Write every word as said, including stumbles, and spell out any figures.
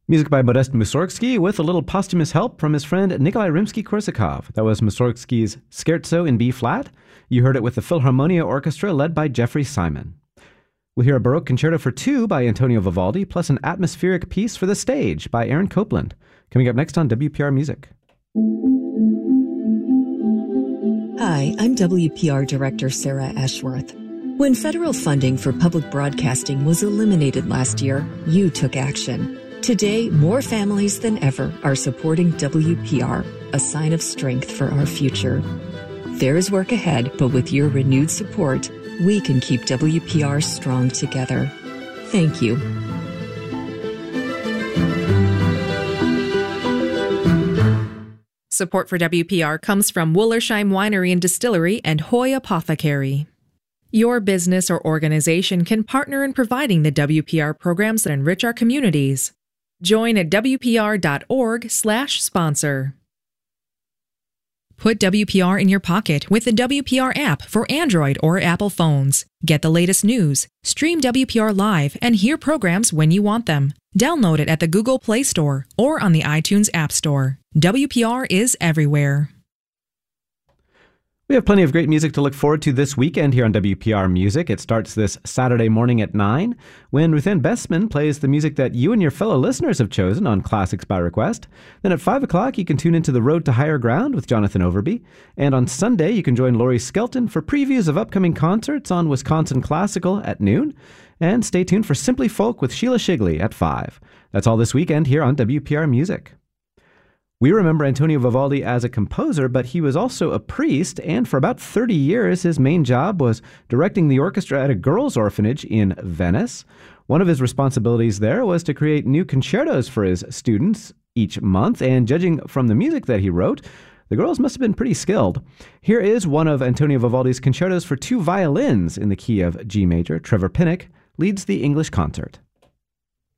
Music by Modest Mussorgsky with a little posthumous help from his friend Nikolai Rimsky-Korsakov. That was Mussorgsky's Scherzo in B-flat. You heard it with the Philharmonia Orchestra led by Jeffrey Simon. We'll hear a Baroque Concerto for Two by Antonio Vivaldi, plus an atmospheric piece for the stage by Aaron Copland. Coming up next on W P R Music. Hi, I'm W P R Director Sarah Ashworth. When federal funding for public broadcasting was eliminated last year, you took action. Today, more families than ever are supporting W P R, a sign of strength for our future. There is work ahead, but with your renewed support, we can keep W P R strong together. Thank you. Support for W P R comes from Wullersheim Winery and Distillery and Hoy Apothecary. Your business or organization can partner in providing the W P R programs that enrich our communities. Join at W P R dot org slash sponsor. Put W P R in your pocket with the W P R app for Android or Apple phones. Get the latest news, stream W P R live, and hear programs when you want them. Download it at the Google Play Store or on the iTunes App Store. W P R is everywhere. We have plenty of great music to look forward to this weekend here on W P R Music. It starts this Saturday morning at nine, when Ruthann Bestman plays the music that you and your fellow listeners have chosen on Classics by Request. Then at five o'clock, you can tune into The Road to Higher Ground with Jonathan Overby. And on Sunday, you can join Laurie Skelton for previews of upcoming concerts on Wisconsin Classical at noon. And stay tuned for Simply Folk with Sheila Shigley at five. That's all this weekend here on W P R Music. We remember Antonio Vivaldi as a composer, but he was also a priest, and for about thirty years, his main job was directing the orchestra at a girls' orphanage in Venice. One of his responsibilities there was to create new concertos for his students each month, and judging from the music that he wrote, the girls must have been pretty skilled. Here is one of Antonio Vivaldi's concertos for two violins in the key of G major. Trevor Pinnock leads the English concert.